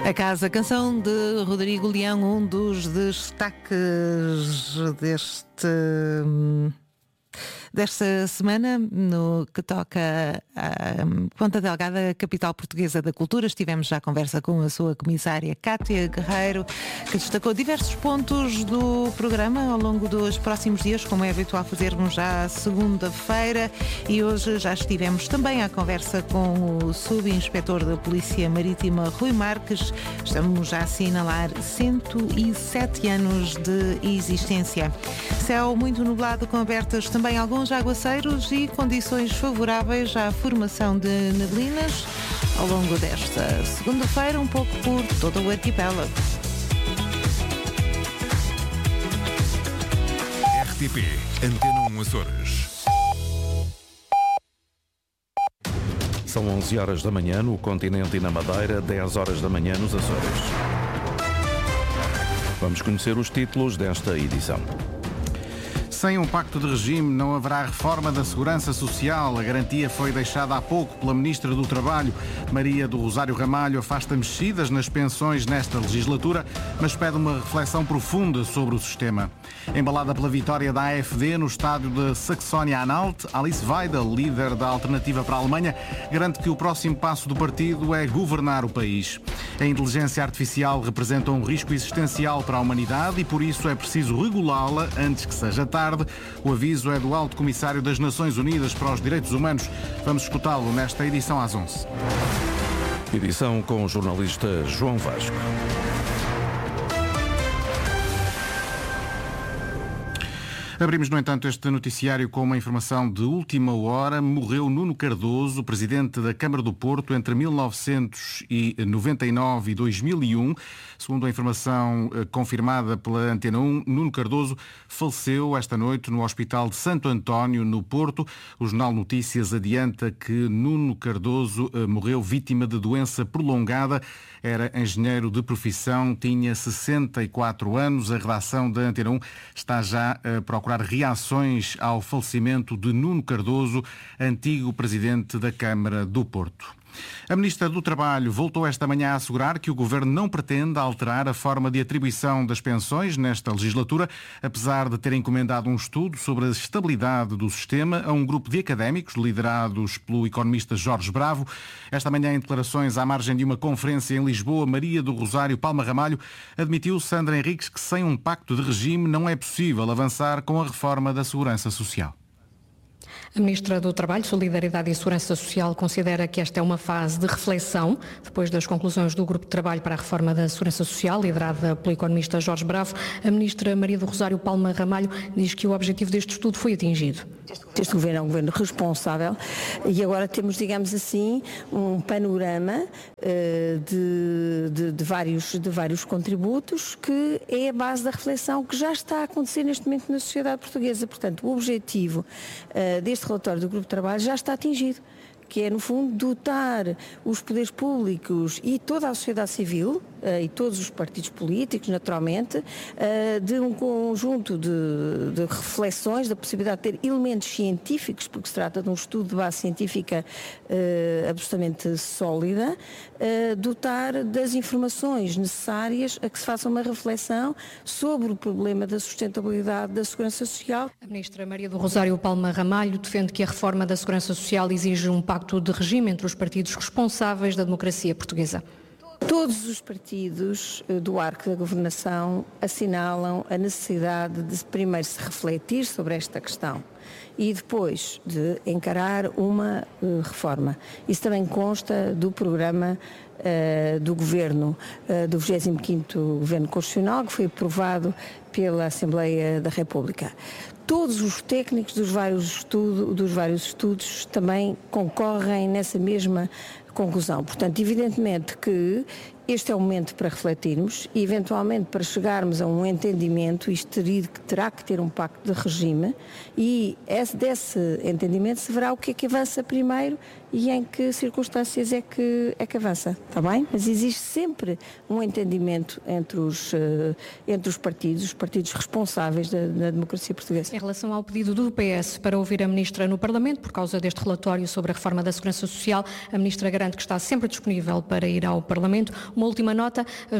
A Casa Canção de Rodrigo Leão, um dos destaques desta semana, no que toca à Ponta Delgada, capital portuguesa da cultura. Estivemos já à conversa com a sua comissária Cátia Guerreiro, que destacou diversos pontos do programa ao longo dos próximos dias, como é habitual fazermos já segunda-feira, e hoje já estivemos também à conversa com o subinspetor da Polícia Marítima, Rui Marques. Estamos a assinalar 107 anos de existência. Céu muito nublado, com abertas também alguns aguaceiros e condições favoráveis à formação de neblinas ao longo desta segunda-feira, um pouco por todo o arquipélago. RTP Antena 1 Açores. São 11 horas da manhã no continente e na Madeira, 10 horas da manhã nos Açores. Vamos conhecer os títulos desta edição. Sem um pacto de regime não haverá reforma da Segurança Social. A garantia foi deixada há pouco pela Ministra do Trabalho. Maria do Rosário Ramalho afasta mexidas nas pensões nesta legislatura, mas pede uma reflexão profunda sobre o sistema. Embalada pela vitória da AfD no estádio de Saxónia-Anhalt, Alice Weidel, líder da Alternativa para a Alemanha, garante que o próximo passo do partido é governar o país. A inteligência artificial representa um risco existencial para a humanidade e por isso é preciso regulá-la antes que seja tarde. O aviso é do Alto Comissário das Nações Unidas para os Direitos Humanos. Vamos escutá-lo nesta edição às 11. Edição com o jornalista João Vasco. Abrimos, no entanto, este noticiário com uma informação de última hora. Morreu Nuno Cardoso, presidente da Câmara do Porto, entre 1999 e 2001. Segundo a informação confirmada pela Antena 1, Nuno Cardoso faleceu esta noite no Hospital de Santo António, no Porto. O Jornal Notícias adianta que Nuno Cardoso morreu vítima de doença prolongada. Era engenheiro de profissão, tinha 64 anos. A redação da Antena 1 está já a procurar reações ao falecimento de Nuno Cardoso, antigo presidente da Câmara do Porto. A Ministra do Trabalho voltou esta manhã a assegurar que o Governo não pretende alterar a forma de atribuição das pensões nesta legislatura, apesar de ter encomendado um estudo sobre a estabilidade do sistema a um grupo de académicos liderados pelo economista Jorge Bravo. Esta manhã, em declarações à margem de uma conferência em Lisboa, Maria do Rosário Palma Ramalho admitiu, Sandra Henriques, que sem um pacto de regime não é possível avançar com a reforma da Segurança Social. A Ministra do Trabalho, Solidariedade e Segurança Social considera que esta é uma fase de reflexão, depois das conclusões do Grupo de Trabalho para a Reforma da Segurança Social, liderada pelo economista Jorge Bravo. A Ministra Maria do Rosário Palma Ramalho diz que o objetivo deste estudo foi atingido. Este governo é um governo responsável e agora temos, digamos assim, um panorama de vários contributos que é a base da reflexão que já está a acontecer neste momento na sociedade portuguesa. Portanto, o objetivo deste relatório do Grupo de Trabalho já está atingido, que é, no fundo, dotar os poderes públicos e toda a sociedade civil, e todos os partidos políticos, naturalmente, de um conjunto de reflexões, da possibilidade de ter elementos científicos, porque se trata de um estudo de base científica absolutamente sólida, dotar das informações necessárias a que se faça uma reflexão sobre o problema da sustentabilidade da segurança social. A Ministra Maria do Rosário Palma Ramalho defende que a reforma da Segurança Social exige um pacto de regime entre os partidos responsáveis da democracia portuguesa. Todos os partidos do arco da governação assinalam a necessidade de primeiro se refletir sobre esta questão e depois de encarar uma reforma. Isso também consta do programa do Governo, do 25º Governo Constitucional, que foi aprovado pela Assembleia da República. Todos os técnicos dos vários estudos também concorrem nessa mesma conclusão. Portanto, evidentemente que este é o momento para refletirmos e, eventualmente, para chegarmos a um entendimento, isto terá que ter um pacto de regime e desse entendimento se verá o que é que avança primeiro e em que circunstâncias é que avança, está bem? Mas existe sempre um entendimento entre os partidos responsáveis da democracia portuguesa. Em relação ao pedido do PS para ouvir a Ministra no Parlamento, por causa deste relatório sobre a reforma da Segurança Social, a Ministra garante que está sempre disponível para ir ao Parlamento. Uma última nota,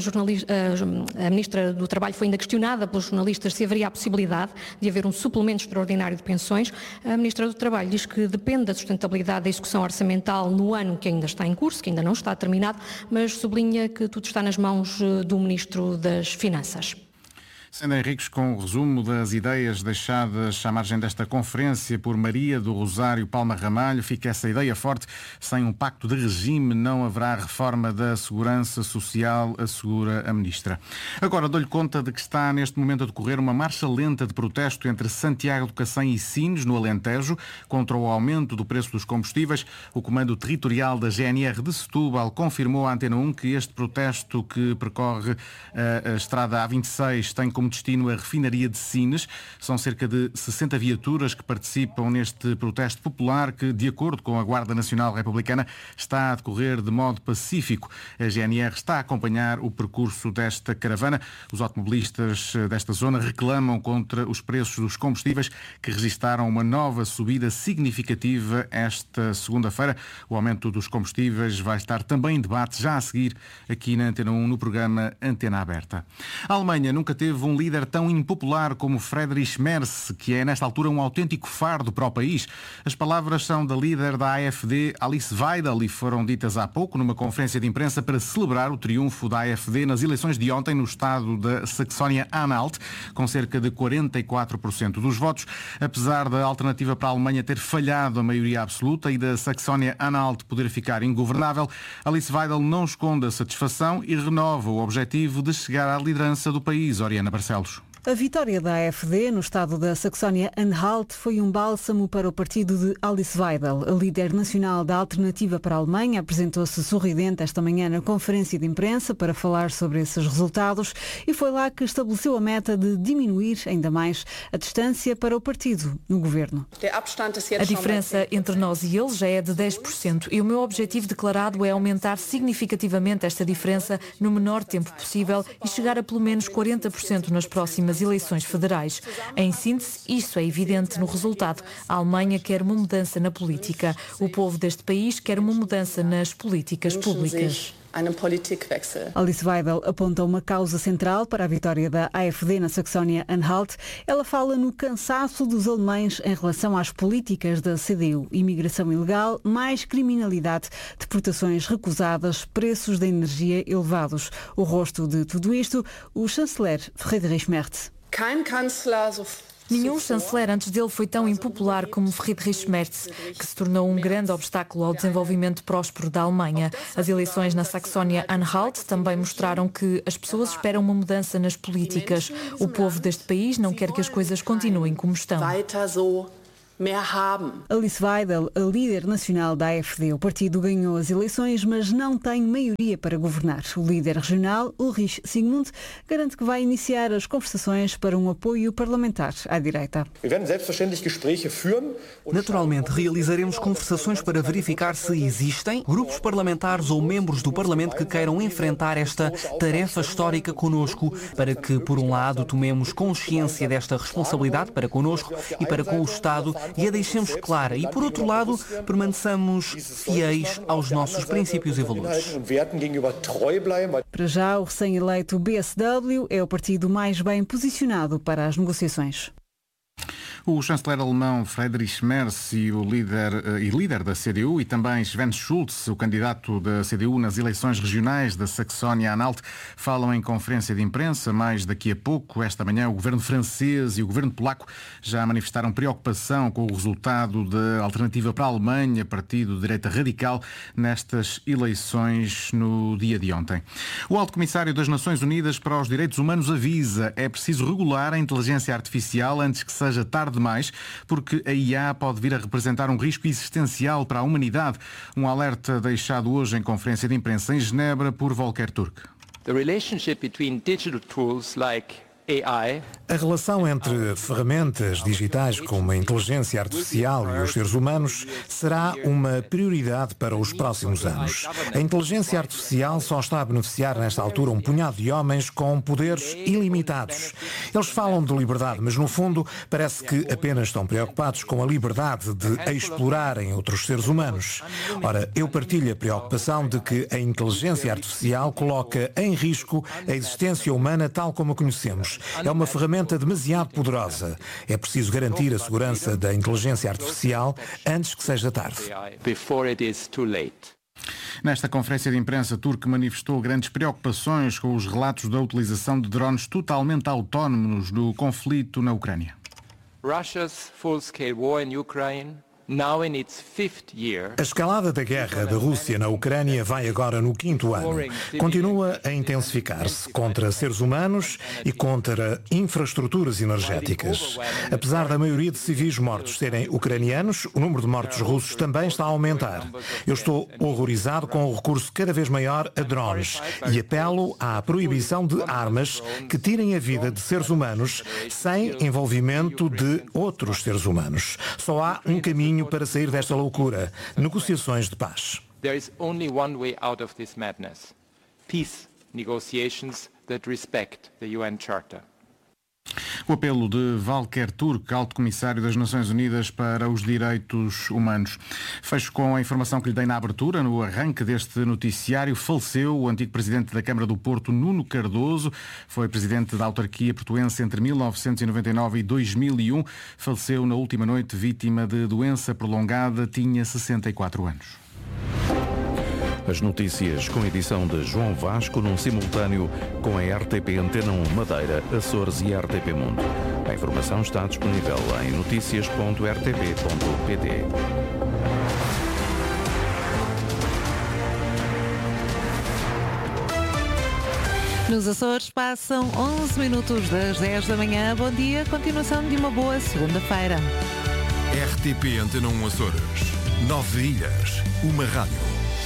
a Ministra do Trabalho foi ainda questionada pelos jornalistas se haveria a possibilidade de haver um suplemento extraordinário de pensões. A Ministra do Trabalho diz que depende da sustentabilidade da execução orçamental no ano que ainda está em curso, que ainda não está terminado, mas sublinha que tudo está nas mãos do Ministro das Finanças. Sandra Henriques, com o resumo das ideias deixadas à margem desta conferência por Maria do Rosário Palma Ramalho, fica essa ideia forte: sem um pacto de regime não haverá reforma da segurança social, assegura a Ministra. Agora dou-lhe conta de que está neste momento a decorrer uma marcha lenta de protesto entre Santiago do Cacém e Sines, no Alentejo, contra o aumento do preço dos combustíveis. O Comando Territorial da GNR de Setúbal confirmou à Antena 1 que este protesto, que percorre a estrada A26, tem como destino a refinaria de Sines. São cerca de 60 viaturas que participam neste protesto popular que, de acordo com a Guarda Nacional Republicana, está a decorrer de modo pacífico. A GNR está a acompanhar o percurso desta caravana. Os automobilistas desta zona reclamam contra os preços dos combustíveis, que registaram uma nova subida significativa esta segunda-feira. O aumento dos combustíveis vai estar também em debate já a seguir aqui na Antena 1, no programa Antena Aberta. A Alemanha nunca teve um líder tão impopular como Friedrich Merz, que é nesta altura um autêntico fardo para o país. As palavras são da líder da AfD, Alice Weidel, e foram ditas há pouco numa conferência de imprensa para celebrar o triunfo da AfD nas eleições de ontem no estado da Saxónia-Anhalt, com cerca de 44% dos votos. Apesar da Alternativa para a Alemanha ter falhado a maioria absoluta e da Saxónia-Anhalt poder ficar ingovernável, Alice Weidel não esconde a satisfação e renova o objetivo de chegar à liderança do país. Oriana Barcelos. A vitória da AfD no estado da Saxónia-Anhalt foi um bálsamo para o partido de Alice Weidel. A líder nacional da Alternativa para a Alemanha apresentou-se sorridente esta manhã na conferência de imprensa para falar sobre esses resultados e foi lá que estabeleceu a meta de diminuir ainda mais a distância para o partido no governo. A diferença entre nós e eles já é de 10% e o meu objetivo declarado é aumentar significativamente esta diferença no menor tempo possível e chegar a pelo menos 40% nas próximas eleições federais. Em síntese, isso é evidente no resultado. A Alemanha quer uma mudança na política. O povo deste país quer uma mudança nas políticas públicas. Alice Weidel aponta uma causa central para a vitória da AfD na Saxónia-Anhalt. Ela fala no cansaço dos alemães em relação às políticas da CDU. Imigração ilegal, mais criminalidade, deportações recusadas, preços da energia elevados. O rosto de tudo isto, o chanceler Friedrich Merz. Nenhum chanceler antes dele foi tão impopular como Friedrich Merz, que se tornou um grande obstáculo ao desenvolvimento próspero da Alemanha. As eleições na Saxónia-Anhalt também mostraram que as pessoas esperam uma mudança nas políticas. O povo deste país não quer que as coisas continuem como estão. Alice Weidel, a líder nacional da AfD. O partido ganhou as eleições, mas não tem maioria para governar. O líder regional, Ulrich Sigmund, garante que vai iniciar as conversações para um apoio parlamentar à direita. Naturalmente, realizaremos conversações para verificar se existem grupos parlamentares ou membros do Parlamento que queiram enfrentar esta tarefa histórica connosco, para que, por um lado, tomemos consciência desta responsabilidade para connosco e para com o Estado, e a deixemos clara e, por outro lado, permaneçamos fiéis aos nossos princípios e valores. Para já, o recém-eleito BSW é o partido mais bem posicionado para as negociações. O chanceler alemão Friedrich Merz e o líder da CDU e também Sven Schulz, o candidato da CDU nas eleições regionais da Saxónia-Anhalt, falam em conferência de imprensa. Mais daqui a pouco, esta manhã, o governo francês e o governo polaco já manifestaram preocupação com o resultado da Alternativa para a Alemanha, partido de direita radical, nestas eleições no dia de ontem. O Alto Comissário das Nações Unidas para os Direitos Humanos avisa: é preciso regular a inteligência artificial antes que seja tarde demais, porque a IA pode vir a representar um risco existencial para a humanidade. Um alerta deixado hoje em conferência de imprensa em Genebra por Volker Turk. The relationship between digital tools like A relação entre ferramentas digitais como a inteligência artificial e os seres humanos será uma prioridade para os próximos anos. A inteligência artificial só está a beneficiar nesta altura um punhado de homens com poderes ilimitados. Eles falam de liberdade, mas no fundo parece que apenas estão preocupados com a liberdade de explorarem outros seres humanos. Ora, eu partilho a preocupação de que a inteligência artificial coloca em risco a existência humana tal como a conhecemos. É uma ferramenta demasiado poderosa. É preciso garantir a segurança da inteligência artificial antes que seja tarde. Nesta conferência de imprensa, Turk manifestou grandes preocupações com os relatos da utilização de drones totalmente autónomos no conflito na Ucrânia. Russia's full-scale war in Ukraine. A escalada da guerra da Rússia na Ucrânia vai agora no 5º ano. Continua a intensificar-se contra seres humanos e contra infraestruturas energéticas. Apesar da maioria de civis mortos serem ucranianos, o número de mortos russos também está a aumentar. Eu estou horrorizado com o recurso cada vez maior a drones e apelo à proibição de armas que tirem a vida de seres humanos sem envolvimento de outros seres humanos. Só há um caminho para sair desta loucura: negociações de paz. There is only one way out of this madness. Peace negotiations that respect the UN Charter. O apelo de Volker Turk, Alto Comissário das Nações Unidas para os Direitos Humanos. Fecho com a informação que lhe dei na abertura, no arranque deste noticiário. Faleceu o antigo presidente da Câmara do Porto, Nuno Cardoso. Foi presidente da autarquia portuense entre 1999 e 2001. Faleceu na última noite, vítima de doença prolongada. Tinha 64 anos. As notícias com edição de João Vasco, num simultâneo com a RTP Antena 1 Madeira, Açores e RTP Mundo. A informação está disponível em noticias.rtp.pt. Nos Açores passam 11 minutos das 10 da manhã. Bom dia, continuação de uma boa segunda-feira. RTP Antena 1 Açores. 9 ilhas, uma rádio.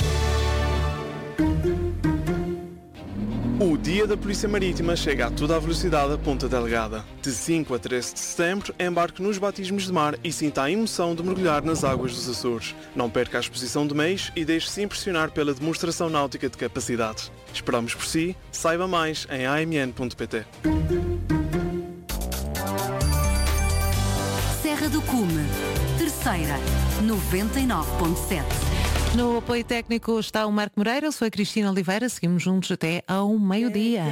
O Dia da Polícia Marítima chega a toda a velocidade a Ponta Delgada. De 5 a 13 de setembro, embarque nos batismos de mar e sinta a emoção de mergulhar nas águas dos Açores. Não perca a exposição de meios e deixe-se impressionar pela demonstração náutica de capacidade. Esperamos por si. Saiba mais em amn.pt. Serra do Cume, terceira, 99.7. No apoio técnico está o Marco Moreira, eu sou a Cristina Oliveira, seguimos juntos até ao meio-dia.